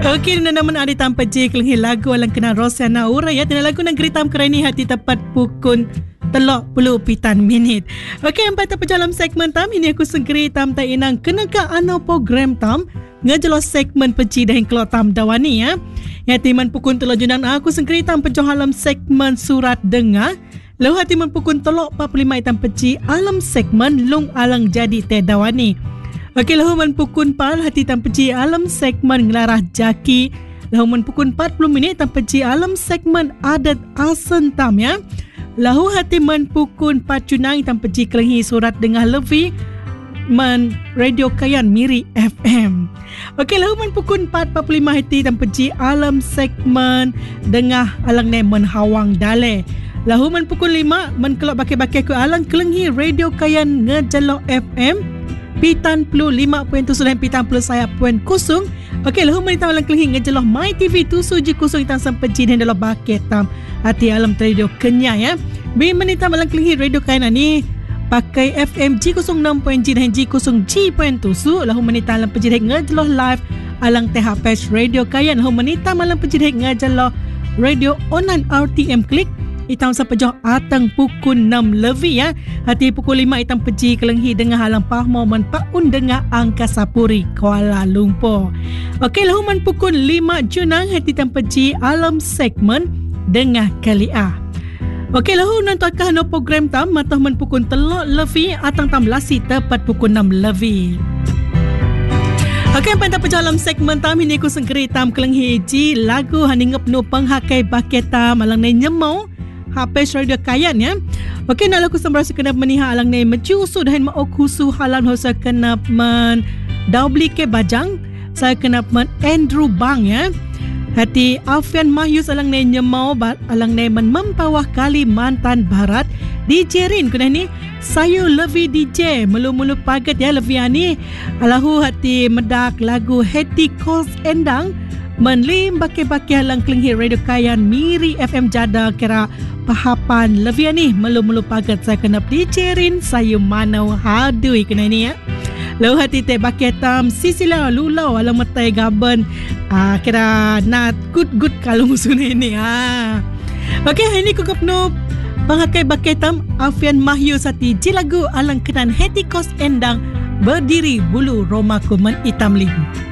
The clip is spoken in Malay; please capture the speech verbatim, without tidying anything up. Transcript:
Okey, na naman ada tanpa je kelenghi lagu alang kenal Rosiana Urai ya. Tina lagu nang geritam kerani hati tepat pukul telok puluh pitan minit. Okey, empat apa dalam segmen tam ini aku segeri tam tak inang kenaka ano program tam ngejelos segmen peci dah keluar tam dawani ya. Ya timan pukul telok junang aku segeri tam pejoh alam segmen surat dengar. Lalu hati man pukul telok empat puluh lima itam peci alam segmen lung alang jadi te dawani. Okey, lalu man pukul empat hati tam peci alam segmen ngelarah jaki. Lalu man pukul empat puluh minit tam peci alam segmen adat asen tam ya. Lahu hati man pukul empat junang tam peci kelenghi surat dengar lebih man radio kayan Miri F M. Okey, lahu man pukul empat empat puluh lima hati tam peci alam segmen dengar alang ne men hawang dale. Lahu man pukul lima man kelok bakal-bakal ku alang kelenghi radio kayan Ngejelo F M Pitan puluh lima poin tujuh dan pitan puluh saya poin kosong. Okey, lahu man alang kelenghi Ngejelo My T V tujuh je kosong itan sampai jin dalam bakal tam hati alam radio Kenya ya. Bi menita alang kelenghi radio kayan ni pakai F M G kosong enam poin G dan G kosong G poin tujuh. Lahu menita alang pejidek Ngejelo live alang T H P radio kayan. Lahu menita alang pejidek Ngejelo radio onan R T M klik itam sampai jauh atang pukul enam lebih ya. Hati pukul lima itam peji kelenghi dengan halang pahmo man paun dengan Angkasa Puri Kuala Lumpur. Okey, lahu man pukul lima junang hati itam peji alam segmen dengan Kalia. Okey, lahu nantakah no program tam matah man pukul telok lebih atang tam lasi tepat pukul enam lebih. Okey, pantang pejalam segmen tam ini ku sengkeri tam kelenghi ji lagu haningep no penghakai baketa malang ne nyemau H P Radio Kayan ya. Okey, nak laku sembara sekenap meniha alang ne mecusu dan maok husu halang hosa kenap men daubli ke bajang. Saya kenap men Andrew Bang ya. Hati Alfian Mahyus alang ne nyemau alang ne men mempawah Kalimantan Barat. D J Rin kena ni saya lebih D J mulu-mulu pagat ya lebih ni. Alahu hati medak lagu Heti Kos Endang menlim baki-baki halang kelenghi Radio Kayan Miri F M Jada kira pahapan lebih ni melu-melu pagat saya kena dicerin saya manau hadui kena ni ya. Lalu hati te baketam sisila lulau alam metai gaban ah kira nat good good kalau musuh ni ha. Okey, hari ni ku kapno panghakai baketam Alfian Mahyu sati ji lagu alang kenan Heti Kos Endang berdiri bulu Roma Kuman Itam Lim.